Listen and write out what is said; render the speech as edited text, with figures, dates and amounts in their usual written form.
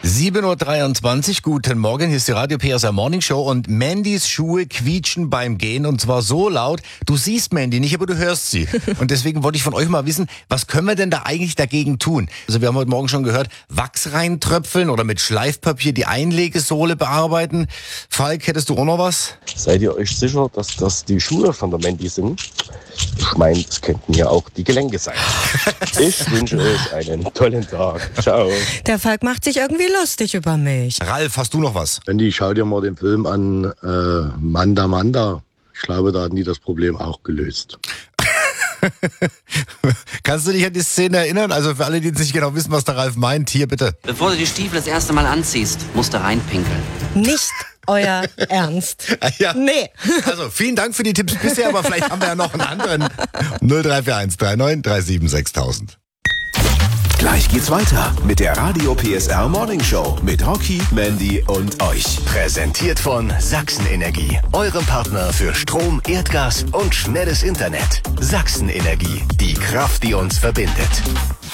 7.23 Uhr, guten Morgen, hier ist die Radio PSR Morning Show und Mandys Schuhe quietschen beim Gehen und zwar so laut, du siehst Mandy nicht, aber du hörst sie. Und deswegen wollte ich von euch mal wissen, was können wir denn da eigentlich dagegen tun? Also wir haben heute Morgen schon gehört, Wachs reintröpfeln oder mit Schleifpapier die Einlegesohle bearbeiten. Falk, hättest du auch noch was? Seid ihr euch sicher, dass das die Schuhe von der Mandy sind? Ich meine, es könnten ja auch die Gelenke sein. Ich wünsche euch einen tollen Tag. Ciao. Der Falk macht sich irgendwie lustig über mich. Ralf, hast du noch was? Mandy, schau dir mal den Film an, Manda Manda. Ich glaube, da hatten die das Problem auch gelöst. Kannst du dich an die Szene erinnern? Also für alle, die jetzt nicht genau wissen, was der Ralf meint, hier bitte. Bevor du die Stiefel das erste Mal anziehst, musst du reinpinkeln. Nicht euer Ernst. Ja. Nee. Also vielen Dank für die Tipps bisher, aber vielleicht haben wir ja noch einen anderen. 0341 39 37 6000. Gleich geht's weiter mit der Radio PSR Morning Show mit Rocky, Mandy und euch. Präsentiert von Sachsenenergie, eurem Partner für Strom, Erdgas und schnelles Internet. Sachsenenergie, die Kraft, die uns verbindet.